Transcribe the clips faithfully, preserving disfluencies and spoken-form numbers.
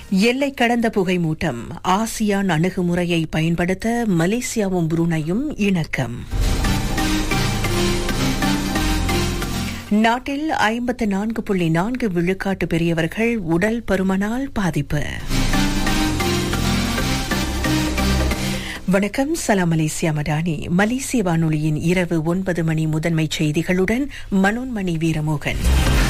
எல்லை கடந்த புகைமூட்டம், ஆசியான் அணுகுமுறையை பயன்படுத்த மலேசியாவும் புரூனையும் இணக்கம். நாட்டில் ஐம்பத்து நான்கு புள்ளி நான்கு விழுக்காட்டு பெரியவர்கள் உடல் பருமனால் பாதிப்பு. வணக்கம், சலாம் மலேசியா மடானி. மலேசிய வானொலியின் இரவு ஒன்பது மணி முதன்மை செய்திகளுடன் மனோன்மணி வீரமோகன்.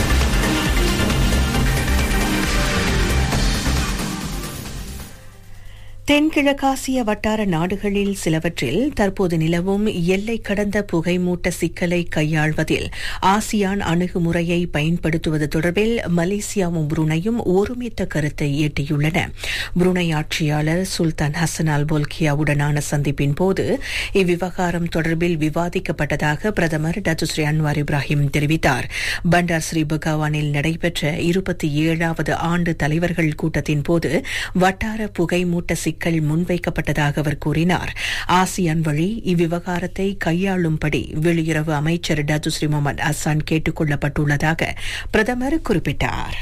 தென்கிழக்காசிய வட்டார நாடுகளில் சிலவற்றில் தற்போது நிலவும் எல்லை கடந்த புகைமூட்ட சிக்கலை கையாள்வதில் ஆசியான் அணுகுமுறையை பயன்படுத்துவது தொடர்பில் மலேசியாவும் புரூனையும் ஒருமித்த கருத்தை எட்டியுள்ளன. புரூனை ஆட்சியாளர் சுல்தான் ஹசன் அல் போல்கியாவுடனான சந்திப்பின் போது இவ்விவகாரம் தொடர்பில் விவாதிக்கப்பட்டதாக பிரதமர் டத்துஸ்ரீ அன்வார் இப்ராஹிம் தெரிவித்தார். பண்டார் ஸ்ரீ பகாவானில் நடைபெற்ற இருபத்தி ஏழாவது ஆண்டு தலைவர்கள் கூட்டத்தின் போது வட்டார புகைமூட்ட சிக்கல் முன்வைக்கப்பட்டதாக அவர் கூறினார். ஆசியான் வழி இவ்விவகாரத்தை கையாளும்படி வெளியுறவு அமைச்சர் டத்துஸ்ரீ முகமது ஹசான் கேட்டுக் கொள்ளப்பட்டுள்ளதாக பிரதமர் குறிப்பிட்டார்.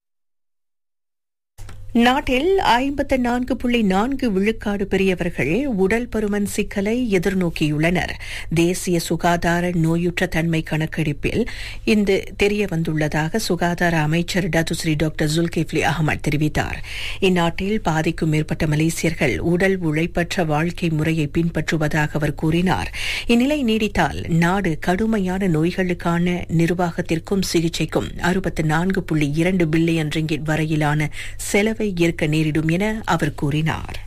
நாட்டில் ஐம்பத்து நான்கு புள்ளி நான்கு விழுக்காடு பெரியவர்கள் உடல் பருமன் சிக்கலை எதிர்நோக்கியுள்ளனர். தேசிய சுகாதார நோயுற்ற தன்மை கணக்கெடுப்பில் இந்த தெரிய வந்துள்ளதாக சுகாதார அமைச்சர் டத்துஸ்ரீ டாக்டர் ஜுல்கிஃப்லி அகமது தெரிவித்தார். இந்நாட்டில் பாதிக்கும் மேற்பட்ட மலேசியர்கள் உடல் உழைப்பற்ற வாழ்க்கை முறையை பின்பற்றுவதாக அவர் கூறினார். இந்நிலை நீடித்தால் நாடு கடுமையான நோய்களுக்கான நிர்வாகத்திற்கும் சிகிச்சைக்கும் அறுபத்து நான்கு புள்ளி இரண்டு பில்லியன் ரிங்கிட் வரையிலான செலவை ஏற்க நேரிடும் என அவர் கூறினார்.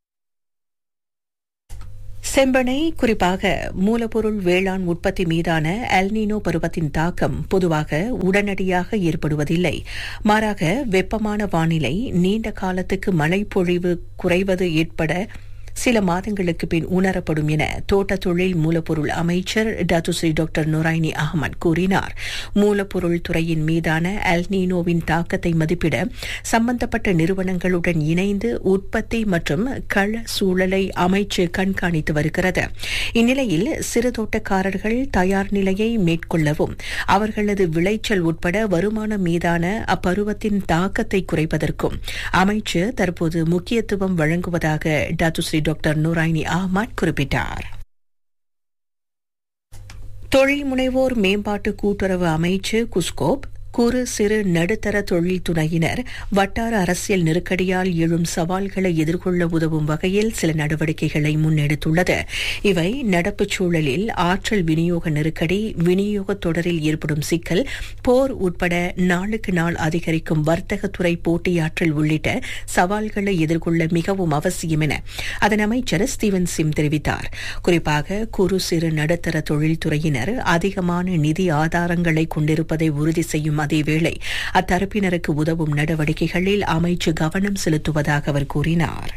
செம்பனை, குறிப்பாக மூலப்பொருள் வேளாண் உற்பத்தி மீதான எல்னினோ பருவத்தின் தாக்கம் பொதுவாக உடனடியாக ஏற்படுவதில்லை. மாறாக வெப்பமான வானிலை, நீண்ட காலத்துக்கு மழைப்பொழிவு குறைவது ஏற்பட சில மாதங்களுக்கு பின் உணரப்படும் என தோட்ட தொழில் மூலப்பொருள் அமைச்சர் டத்துஸ்ரீ டாக்டர் நுரைனி அகமது கூறினார். மூலப்பொருள் துறையின் மீதான எல்னினோவின் தாக்கத்தை மதிப்பிட சம்பந்தப்பட்ட நிறுவனங்களுடன் இணைந்து உற்பத்தி மற்றும் கள சூழலை அமைச்சு கண்காணித்து வருகிறது. இந்நிலையில் சிறு தோட்டக்காரர்கள் தயார் நிலையை மேற்கொள்ளவும் அவர்களது விளைச்சல் உட்பட வருமானம் மீதான அப்பருவத்தின் தாக்கத்தை குறைப்பதற்கும் அமைச்சு தற்போது முக்கியத்துவம் வழங்குவதாக டத்துஸ்ரீ டாக்டர் நுரைனி அகமது குறிப்பிட்டார். தொழில் முனைவோர் மேம்பாட்டு கூட்டுறவு அமைச்சு குஸ்கோப் குறு சிறு நடுத்தர தொழில்துறையினர் வட்டார அரசியல் நெருக்கடியால் எழும் சவால்களை எதிர்கொள்ள உதவும் வகையில் சில நடவடிக்கைகளை முன்னெடுத்துள்ளது. இவை நடப்பு சூழலில் ஆற்றல் விநியோக நெருக்கடி, விநியோக தொடரில் ஏற்படும் சிக்கல், போர் உட்பட நாளுக்கு நாள் அதிகரிக்கும் வர்த்தகத்துறை போட்டியாற்றல் உள்ளிட்ட சவால்களை எதிர்கொள்ள மிகவும் அவசியம் என அதன் அமைச்சர் ஸ்டீவன் சிம் தெரிவித்தார். குறிப்பாக குறு சிறு நடுத்தர தொழில்துறையினர் அதிகமான நிதி ஆதாரங்களை கொண்டிருப்பதை உறுதி செய்யும் அதேவேளை அத்தரப்பினருக்கு உதவும் நடவடிக்கைகளில் அமைச்சு கவனம் செலுத்துவதாக அவர் கூறினார்.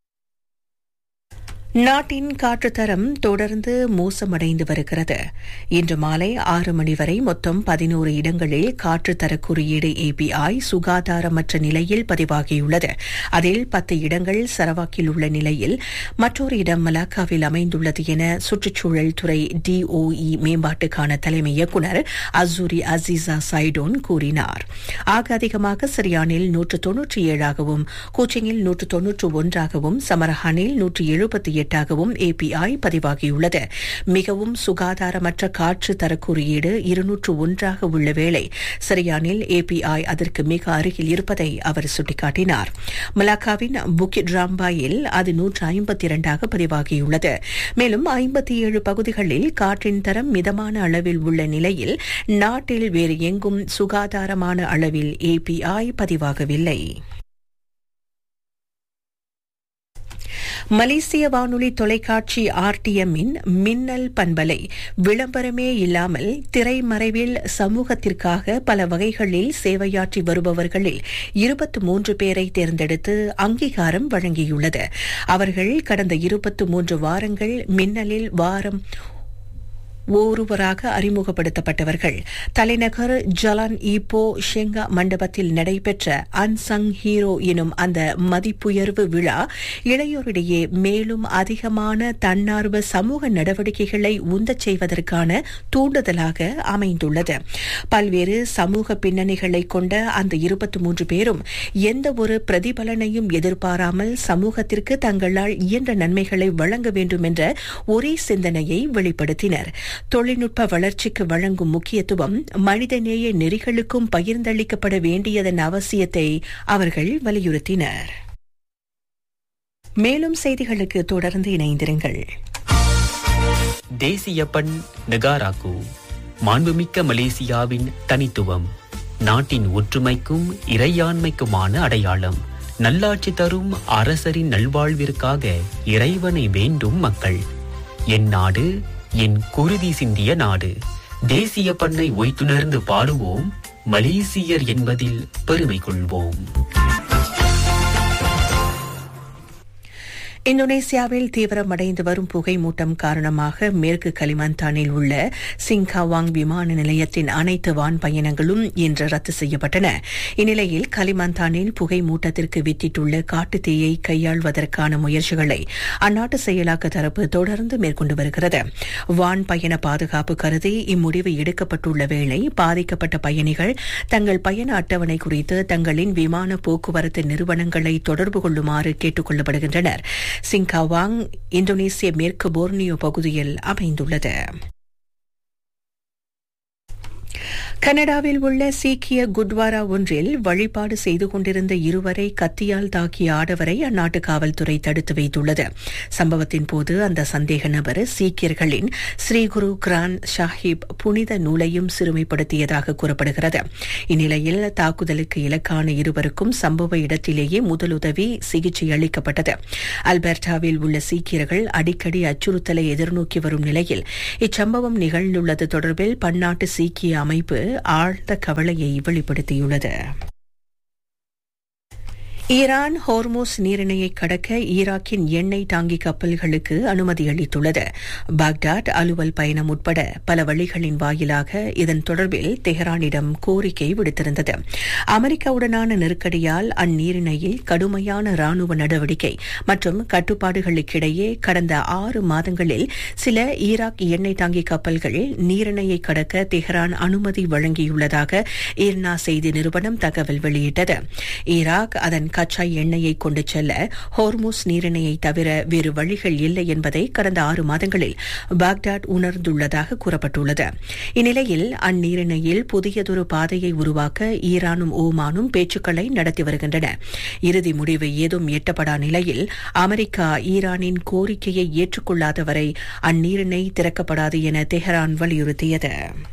நாட்டின் காற்றுத்தரம் தொடர்ந்து மோசமடைந்து வருகிறது. இன்று மாலை ஆறு மணி வரை மொத்தம் பதினோரு இடங்களில் காற்றுத்தர குறியீடு ஏபிஐ சுகாதாரமற்ற நிலையில் பதிவாகியுள்ளது. அதில் பத்து இடங்கள் சரவாக்கில் உள்ள நிலையில் மற்றொரு இடம் மலாக்காவில் அமைந்துள்ளது என சுற்றுச்சூழல் துறை டிஓஇ மேம்பாட்டுக்கான தலைமை இயக்குநர் அசூரி அசீசா சைடோன் கூறினார். ஆக அதிகமாக சிரியானில் நூற்று தொன்னூற்றி ஏழாகவும் கோச்சிங்கில் நூற்று தொன்னூற்று ஒன்றாகவும் சமரஹானில் நூற்று எழுபத்தி எட்டாகவும் ஏபிஐ பதிவாகியுள்ளது. மிகவும் சுகாதாரமற்ற காற்று தர குறியீடு இருநூற்று ஒன்றாக உள்ள வேளை சிரியானில் ஏபிஐ அதற்கு மிக அருகில் இருப்பதை அவர் சுட்டிக்காட்டினார். மலாக்காவின் புக்கிட் ராம்பாயில் அது நூற்று ஐம்பத்தி இரண்டாக பதிவாகியுள்ளது. மேலும் ஐம்பத்தி ஏழு பகுதிகளில் காற்றின் தரம் மிதமான அளவில் உள்ள நிலையில் நாட்டில் வேறு எங்கும் சுகாதாரமான அளவில் ஏபிஐ பதிவாகவில்லை. மலேசிய வானொலி தொலைக்காட்சி ஆர்டிஎம்மின் மின்னல் பண்பலை விளம்பரமே இல்லாமல் திரைமறைவில் சமூகத்திற்காக பல வகைகளில் சேவையாற்றி வருபவர்களில் இருபத்தி மூன்று பேரை தேர்ந்தெடுத்து அங்கீகாரம் வழங்கியுள்ளது. அவர்கள் கடந்த இருபத்தி மூன்று வாரங்கள் மின்னலில் வாரம் ஒருவராக அறிமுகப்படுத்தப்பட்டவர்கள் தலைநகர் ஜலான் ஈப்போ ஷெங்கா மண்டபத்தில் நடைபெற்ற அன்சங் ஹீரோ எனும் அந்த மதிப்புயர்வு விழா இளையோரிடையே மேலும் அதிகமான தன்னார்வ சமூக நடவடிக்கைகளை உந்தச் செய்வதற்கான தூண்டுதலாக அமைந்துள்ளது. பல்வேறு சமூக பின்னணிகளை கொண்ட அந்த இருபத்தி மூன்று பேரும் எந்த ஒரு பிரதிபலனையும் எதிர்பாராமல் சமூகத்திற்கு தங்களால் இயன்ற நன்மைகளை வழங்க வேண்டும் என்ற ஒரே சிந்தனையை வெளிப்படுத்தினர். தொழில்நுட்ப வளர்ச்சிக்கு வழங்கும் முக்கியத்துவம் மனிதநேய நெறிகளுக்கும் பகிர்ந்தளிக்கப்பட வேண்டியதன் அவசியத்தை அவர்கள் வலியுறுத்தினர். மேலும் செய்திகளுக்கு தொடர்ந்து இணைந்திருங்கள். தேசிய பண் நெகாராக்கு மாண்புமிக்க மலேசியாவின் தனித்துவம், நாட்டின் ஒற்றுமைக்கும் இறையாண்மைக்குமான அடையாளம். நல்லாட்சி தரும் அரசரின் நல்வாழ்விற்காக இறைவனை வேண்டும் மக்கள். என் நாடு என் குருதி சிந்திய நாடு. தேசிய பண்ணை ஒய்த்துணர்ந்து பாடுவோம், மலேசியர் என்பதில் பெருமை கொள்வோம். இந்தோனேசியாவில் தீவிரமடைந்து வரும் புகை மூட்டம் காரணமாக மேற்கு கலிமந்தானில் உள்ள சிங்காவாங் விமான நிலையத்தின் அனைத்து வான் பயணங்களும் இன்று ரத்து செய்யப்பட்டன. இந்நிலையில் கலிமந்தானில் புகை மூட்டத்திற்கு வித்திட்டுள்ள காட்டுத்தீயை கையாள்வதற்கான முயற்சிகளை அந்நாட்டு செயலாக்க தரப்பு தொடர்ந்து மேற்கொண்டு வருகிறது. வான் பயண பாதுகாப்பு கருதி இம்முடிவு எடுக்கப்பட்டுள்ள வேளை பாதிக்கப்பட்ட பயணிகள் தங்கள் பயண அட்டவணை குறித்து தங்களின் விமான போக்குவரத்து நிறுவனங்களை தொடர்பு கொள்ளுமாறு கேட்டுக் கொள்ளப்படுகின்றனர். சிங்காவாங் இந்தோனேசிய மேற்கு போர்னியோ பகுதியில் அமைந்துள்ளது. கனடாவில் உள்ள சீக்கிய குட்வாரா ஒன்றில் வழிபாடு செய்து கொண்டிருந்த இருவரை கத்தியால் தாக்கிய ஆடவரை அந்நாட்டு காவல்துறை தடுத்து வைத்துள்ளது. சம்பவத்தின் போது அந்த சந்தேக நபர் சீக்கியர்களின் ஸ்ரீகுரு கிரான் சாஹிப் புனித நூலையும் சிறுமைப்படுத்தியதாக கூறப்படுகிறது. இந்நிலையில் தாக்குதலுக்கு இலக்கான இருவருக்கும் சம்பவ இடத்திலேயே முதலுதவி சிகிச்சை அளிக்கப்பட்டது. அல்பர்டாவில் உள்ள சீக்கியர்கள் அடிக்கடி அச்சுறுத்தலை எதிர்நோக்கி வரும் நிலையில் இச்சம்பவம் நிகழ்ந்துள்ளது தொடர்பில் பன்னாட்டு சீக்கிய அமைப்பு ஆழ்ந்த கவலையை வெளிப்படுத்தியுள்ளது. ஈரான் ஹோர்மோஸ் நீரிணையை கடக்க ஈராக்கின் எண்ணெய் தாங்கி கப்பல்களுக்கு அனுமதி அளித்துள்ளது. பாக்தாத் அலுவல் பயணம் உட்பட பல வழிகளின் வாயிலாக இதன் தொடர்பில் தெஹ்ரானிடம் கோரிக்கை விடுத்திருந்தது. அமெரிக்காவுடனான நெருக்கடியால் அந்நீரிணையில் கடுமையான ராணுவ நடவடிக்கை மற்றும் கட்டுப்பாடுகளுக்கிடையே கடந்த ஆறு மாதங்களில் சில ஈராக் எண்ணெய் தாங்கி கப்பல்கள் நீரிணையை கடக்க தெஹ்ரான் அனுமதி வழங்கியுள்ளதாக ஈர்னா செய்தி நிறுவனம் தகவல் வெளியிட்டது. ஈராக் அதன் கச்சா எண்ணெயை கொண்டு செல்ல ஹோர்முஸ் நீரிணையை தவிர வேறு வழிகள் இல்லை என்பதை கடந்த ஆறு மாதங்களில் பாக்தாத் உணர்ந்துள்ளதாக கூறப்பட்டுள்ளது. இந்நிலையில் அந்நீரிணையில் புதியதொரு பாதையை உருவாக்க ஈரானும் ஓமானும் பேச்சுக்களை நடத்தி வருகின்றன. இறுதி முடிவு ஏதும் எட்டப்படா நிலையில் அமெரிக்கா ஈரானின் கோரிக்கையை ஏற்றுக்கொள்ளாதவரை அந்நீரிணை திறக்கப்படாது என தெஹ்ரான் வலியுறுத்தியது.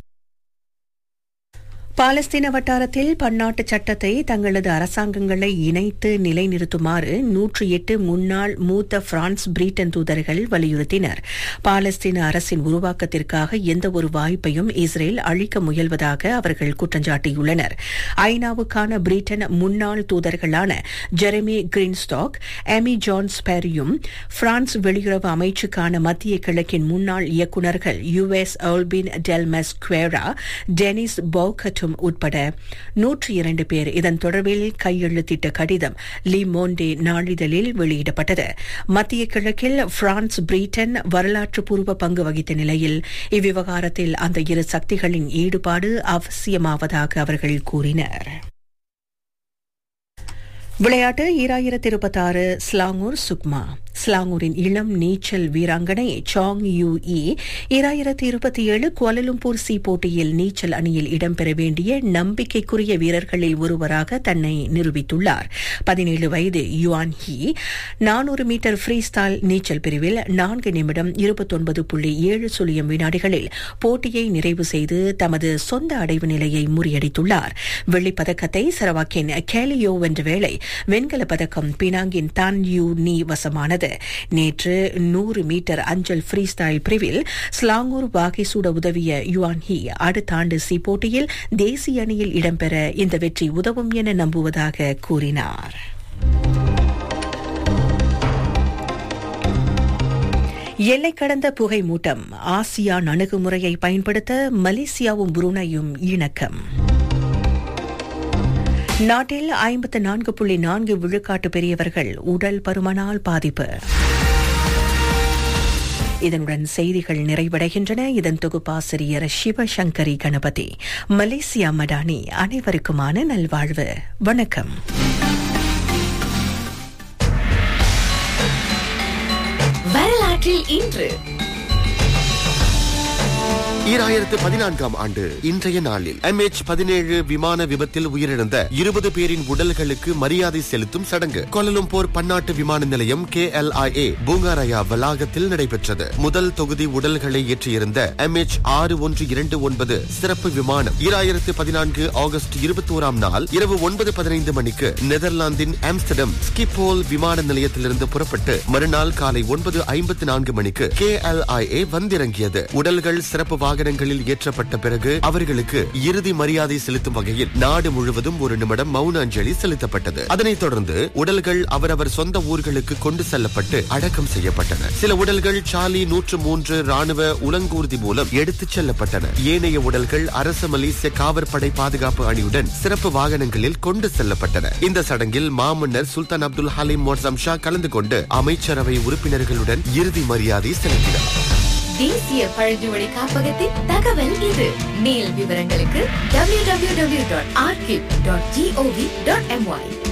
பாலஸ்தீன வட்டாரத்தில் பன்னாட்டு சட்டத்தை தங்களது அரசாங்கங்களை இணைத்து நிலைநிறுத்துமாறு நூற்றி எட்டு முன்னாள் மூத்த பிரான்ஸ் பிரிட்டன் தூதர்கள் வலியுறுத்தினர். பாலஸ்தீன அரசின் உருவாக்கத்திற்காக எந்தவொரு வாய்ப்பையும் இஸ்ரேல் அளிக்க முயல்வதாக அவர்கள் குற்றஞ்சாட்டியுள்ளனர். ஐநாவுக்கான பிரிட்டன் முன்னாள் தூதர்களான ஜெரமி கிரீன்ஸ்டாக், எமி ஜான்ஸ் பெரியும், பிரான்ஸ் வெளியுறவு அமைச்சுக்கான மத்திய கிழக்கின் முன்னாள் இயக்குநர்கள் U S Albin டெல்மஸ் Guerra, Denis பௌகட் உட்பட நூற்றி இரண்டு பேர் இதன் தொடர்பில் கையெழுத்திட்ட கடிதம் லி மோண்டே நாளிதழில் வெளியிடப்பட்டது. மத்திய கிழக்கில் பிரான்ஸ் பிரிட்டன் வரலாற்று பூர்வ பங்கு வகித்த நிலையில் இவ்விவகாரத்தில் அந்த இரு சக்திகளின் ஈடுபாடு அவசியமாவதாக அவர்கள் கூறினர். விளையாட்டு ஈராயிரத்தி இருபத்தி ஆறு ஸ்லாங்கூர் சுக்மா. ஸ்லாங்கூரின் இளம் நீச்சல் வீராங்கனை சாங் யூ இ ஈராயிரத்தி இருபத்தி ஏழு குவாலலும்பூர் சி போட்டியில் நீச்சல் அணியில் இடம்பெற வேண்டிய நம்பிக்கைக்குரிய வீரர்களில் ஒருவராக தன்னை நிரூபித்துள்ளார். பதினேழு வயது யுவான் ஹி நானூறு மீட்டர் ஃப்ரீ ஸ்டைல் நீச்சல் பிரிவில் நான்கு நிமிடம் இருபத்தொன்பது புள்ளி ஏழு சுழியம் வினாடிகளில் போட்டியை நிறைவு செய்து தமது சொந்த அடைவு நிலையை முறியடித்துள்ளார். வெள்ளிப்பதக்கத்தை சரவாக்கின் கேலியோ வென்ற வேளை வெண்கலப் பதக்கம் பினாங்கின் தான் யூ நீ வசமானது. நேற்று நூறு மீட்டர் அஞ்சல் ஃப்ரீ ஸ்டைல் பிரிவில் ஸ்லாங்கூர் வாகை சூட உதவிய யுவான் ஹி அடுத்த ஆண்டு சி போட்டியில் தேசிய அணியில் இடம்பெற இந்த வெற்றி உதவும் என நம்புவதாக கூறினார். எல்லை கடந்த புகை மூட்டம் ஆசியான் அணுகுமுறையை பயன்படுத்த மலேசியாவும் புருனையும் இணக்கம். நாட்டில் ஐம்பத்து நான்கு புள்ளி நான்கு விழுக்காட்டு பெரியவர்கள் உடல் பருமனால் பாதிப்பு. இதனுடன் செய்திகள் நிறைவடைகின்றன. இதன் தொகுப்பாசிரியர் சிவசங்கரி கணபதி. மலேசியா மடானி. அனைவருக்குமான நல்வாழ்வு. வணக்கம். வரலாற்றில் இன்று ஈராயிரத்து பதினான்காம் ஆண்டு இன்றைய நாளில் எம் எச் பதினேழு விமான விபத்தில் உயிரிழந்த இருபது பேரின் உடல்களுக்கு மரியாதை செலுத்தும் சடங்கு கோலலம்பூர் பன்னாட்டு விமான நிலையம் கே எல் ஐ ஏ பூங்காராயா வளாகத்தில் நடைபெற்றது. முதல் தொகுதி உடல்களை ஏற்றியிருந்த எம் எச் ஆறு ஒன்று இரண்டு ஒன்பது சிறப்பு விமானம் ஈராயிரத்து பதினான்கு ஆகஸ்ட் இருபத்தி ஓராம் நாள் இரவு ஒன்பது பதினைந்து மணிக்கு நெதர்லாந்தின் ஆம்ஸ்டர்டம் ஸ்கிப்போல் விமான நிலையத்திலிருந்து புறப்பட்டு மறுநாள் காலை ஒன்பது ஐம்பத்தி நான்கு மணிக்கு கே எல் ஐ ஏ வந்திறங்கியது. உடல்கள் சிறப்பு வாகனங்களில் ஏற்றப்பட்ட பிறகு அவர்களுக்கு இறுதி மரியாதை செலுத்தும் வகையில் நாடு முழுவதும் ஒரு நிமிடம் மௌன அஞ்சலி செலுத்தப்பட்டது. அதனைத் தொடர்ந்து உடல்கள் அவரவர் சொந்த ஊர்களுக்கு கொண்டு செல்லப்பட்டு அடக்கம் செய்யப்பட்டன. சில உடல்கள் சார்லி நூற்று மூன்று ராணுவ உலங்கூர்தி மூலம் எடுத்துச் செல்லப்பட்டன. ஏனைய உடல்கள் அரசு மலேசிய காவற்படை பாதுகாப்பு அணியுடன் சிறப்பு வாகனங்களில் கொண்டு செல்லப்பட்டன. இந்த சடங்கில் மாமன்னர் சுல்தான் அப்துல் ஹலீம் மொர்சம் ஷா கலந்து கொண்டு அமைச்சரவை உறுப்பினர்களுடன் இறுதி மரியாதை செலுத்தினார். தேசிய பழங்குடி காப்பகத்தின் தகவல் இது. மேல் விவரங்களுக்கு W W W dot archive dot gov dot MY.